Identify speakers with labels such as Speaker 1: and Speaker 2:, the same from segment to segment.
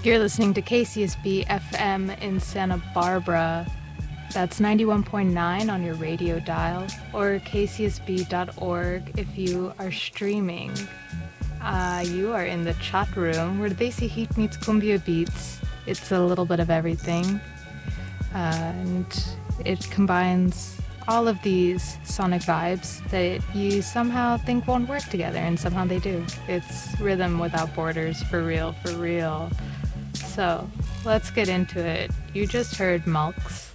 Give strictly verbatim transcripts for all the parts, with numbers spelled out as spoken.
Speaker 1: You're listening to K C S B F M in Santa Barbara. That's ninety-one point nine on your radio dial, or k c s b dot org if you are streaming. Uh, you are in the chat room where Desi Heat meets Cumbia Beats. It's a little bit of everything. Uh, and it combines all of these sonic vibes that you somehow think won't work together, and somehow they do. It's rhythm without borders, for real, for real. So, let's get into it. You just heard Malks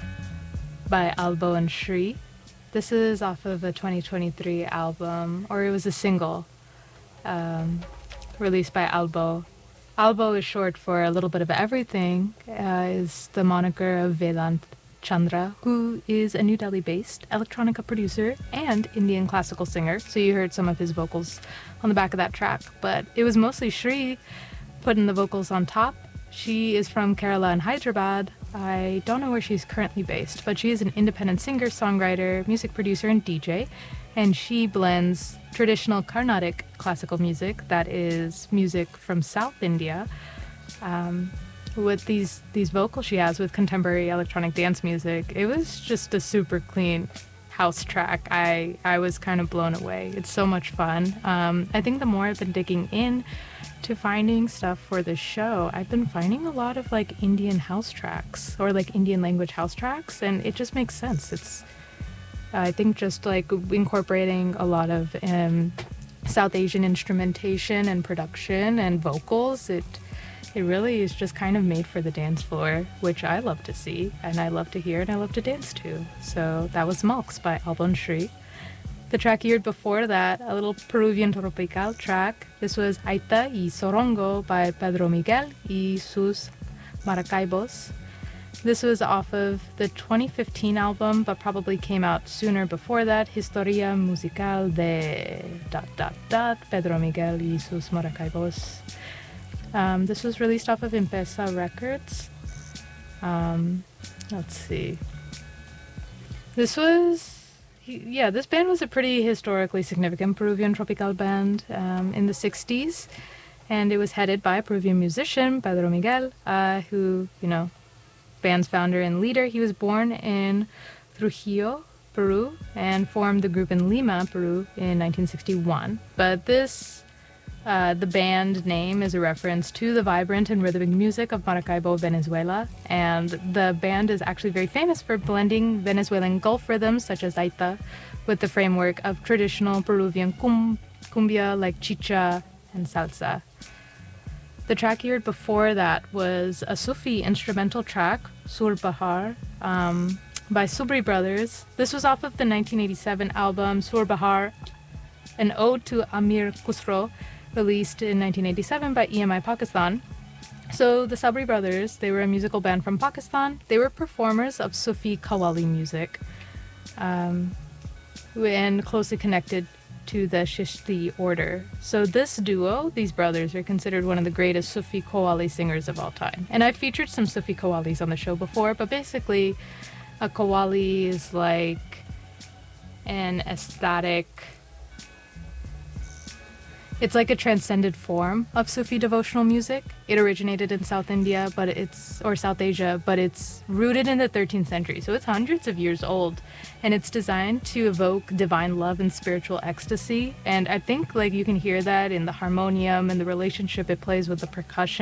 Speaker 1: by Albo and Shri. This is off of a twenty twenty-three album, or it was a single um, released by Albo. Albo is short for a little bit of everything, uh, is the moniker of Vedant Chandra, who is a New Delhi-based electronica producer and Indian classical singer. So you heard some of his vocals on the back of that track, but it was mostly Shri putting the vocals on top. She is from Kerala and Hyderabad. I don't know where she's currently based, but she is an independent singer, songwriter, music producer, and D J. And she blends traditional Carnatic classical music, that is music from South India, um, with these, these vocals she has with contemporary electronic dance music. It was just a super clean house track. I, I was kind of blown away. It's so much fun. Um, I think the more I've been digging in to finding stuff for the show, I've been finding a lot of like Indian house tracks or like Indian language house tracks, and it just makes sense. It's, I think, just like incorporating a lot of um, South Asian instrumentation and production and vocals. It it really is just kind of made for the dance floor, which I love to see and I love to hear and I love to dance to. So that was Malks by Alban Shri. The track you heard before that, a little Peruvian tropical track. This was Aita y Sorongo by Pedro Miguel y sus Maracaibos. This was off of the twenty fifteen album, but probably came out sooner before that, Historia Musical de dot dot dot Pedro Miguel y sus Maracaibos. Um, this was released off of Impesa Records. Um, let's see. This was... Yeah, this band was a pretty historically significant Peruvian tropical band um, in the sixties, and it was headed by a Peruvian musician, Pedro Miguel, uh, who, you know, band's founder and leader. He was born in Trujillo, Peru, and formed the group in Lima, Peru, in nineteen sixty-one. But this, uh, the band name is a reference to the vibrant and rhythmic music of Maracaibo, Venezuela, and the band is actually very famous for blending Venezuelan Gulf rhythms such as Aita with the framework of traditional Peruvian cum, cumbia like chicha and salsa. The track you heard before that was a Sufi instrumental track, Sur Bahar, um, by Subri Brothers. This was off of the nineteen eighty-seven album Sur Bahar, an ode to Amir Khusro, released in nineteen eighty-seven by E M I Pakistan. So the Sabri Brothers, they were a musical band from Pakistan. They were performers of Sufi Qawwali music, um, and closely connected to the Chishti order. So this duo, these brothers, are considered one of the greatest Sufi Qawwali singers of all time. And I've featured some Sufi Qawwalis on the show before, but basically a Qawwali is like an ecstatic... It's like a transcended form of Sufi devotional music. It originated in South India, but it's or South Asia, but it's rooted in the thirteenth century, so it's hundreds of years old, and it's designed to evoke divine love and spiritual ecstasy. And I think like you can hear that in the harmonium and the relationship it plays with the percussion.